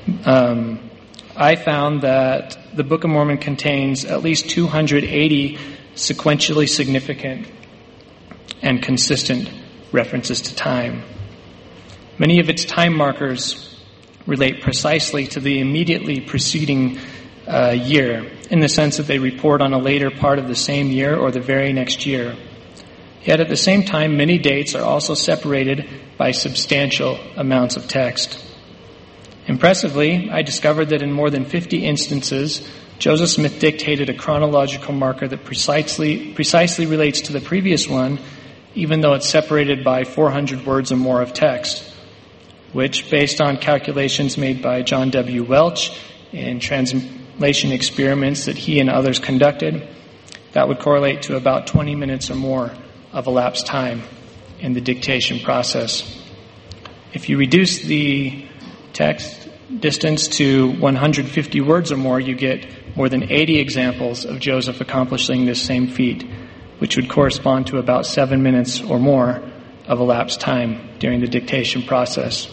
I found that the Book of Mormon contains at least 280 sequentially significant and consistent references to time. Many of its time markers relate precisely to the immediately preceding year, in the sense that they report on a later part of the same year or the very next year. Yet at the same time, many dates are also separated by substantial amounts of text. Impressively, I discovered that in more than 50 instances, Joseph Smith dictated a chronological marker that precisely relates to the previous one, even though it's separated by 400 words or more of text, which, based on calculations made by John W. Welch in translation experiments that he and others conducted, that would correlate to about 20 minutes or more of elapsed time in the dictation process. If you reduce the text distance to 150 words or more, you get more than 80 examples of Joseph accomplishing this same feat, which would correspond to about 7 minutes or more of elapsed time during the dictation process.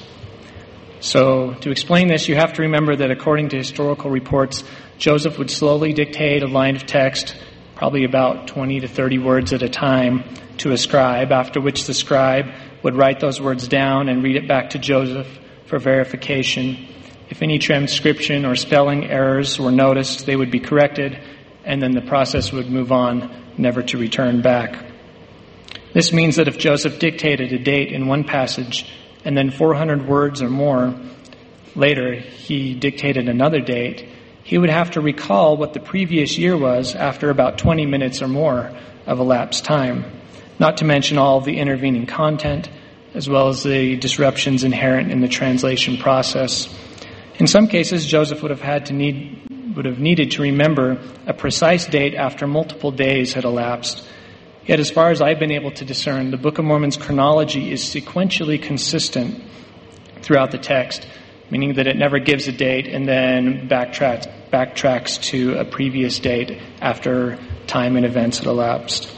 So, to explain this, you have to remember that according to historical reports, Joseph would slowly dictate a line of text, probably about 20 to 30 words at a time, to a scribe, after which the scribe would write those words down and read it back to Joseph for verification. If any transcription or spelling errors were noticed, they would be corrected, and then the process would move on, never to return back. This means that if Joseph dictated a date in one passage, and then 400 words or more later he dictated another date, he would have to recall what the previous year was after about 20 minutes or more of elapsed time, not to mention all of the intervening content, as well as the disruptions inherent in the translation process. In some cases, Joseph would have needed to remember a precise date after multiple days had elapsed. Yet, as far as I've been able to discern, the Book of Mormon's chronology is sequentially consistent throughout the text, meaning that it never gives a date and then backtracks to a previous date after time and events had elapsed.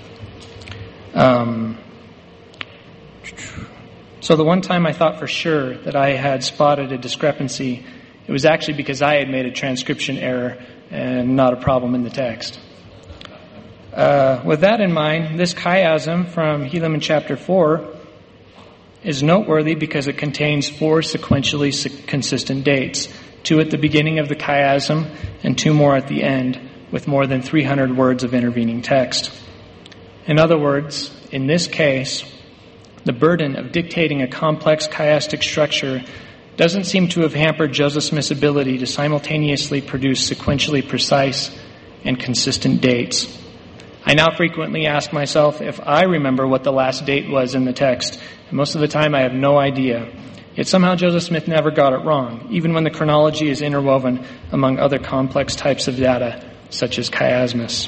So the one time I thought for sure that I had spotted a discrepancy, it was actually because I had made a transcription error and not a problem in the text. With that in mind, this chiasm from Helaman chapter 4 is noteworthy because it contains 4 sequentially consistent dates, 2 at the beginning of the chiasm and 2 more at the end, with more than 300 words of intervening text. In other words, in this case, the burden of dictating a complex chiastic structure doesn't seem to have hampered Joseph Smith's ability to simultaneously produce sequentially precise and consistent dates. I now frequently ask myself if I remember what the last date was in the text, and most of the time I have no idea. Yet somehow Joseph Smith never got it wrong, even when the chronology is interwoven among other complex types of data, such as chiasmus.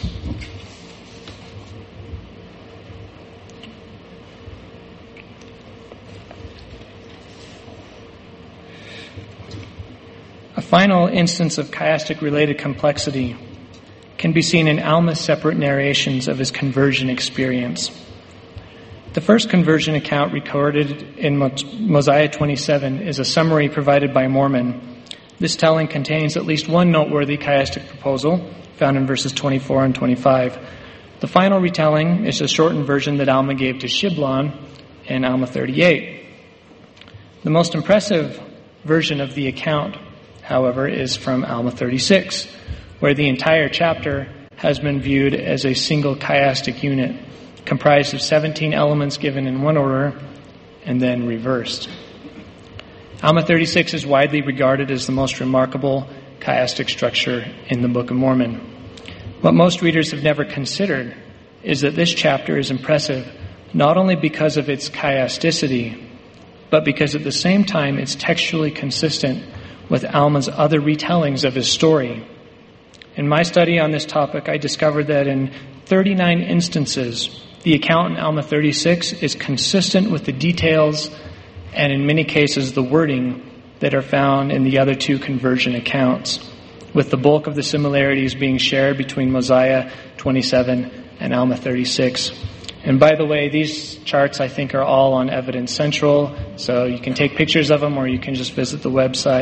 A final instance of chiastic-related complexity can be seen in Alma's separate narrations of his conversion experience. The first conversion account recorded in Mosiah 27 is a summary provided by Mormon. This telling contains at least one noteworthy chiastic proposal, found in verses 24 and 25. The final retelling is a shortened version that Alma gave to Shiblon in Alma 38. The most impressive version of the account, however, is from Alma 36, where the entire chapter has been viewed as a single chiastic unit, comprised of 17 elements given in one order and then reversed. Alma 36 is widely regarded as the most remarkable chiastic structure in the Book of Mormon. What most readers have never considered is that this chapter is impressive not only because of its chiasticity, but because at the same time it's textually consistent with Alma's other retellings of his story. In my study on this topic, I discovered that in 39 instances, the account in Alma 36 is consistent with the details and in many cases the wording that are found in the other 2 conversion accounts, with the bulk of the similarities being shared between Mosiah 27 and Alma 36. And by the way, these charts I think are all on Evidence Central, so you can take pictures of them or you can just visit the website.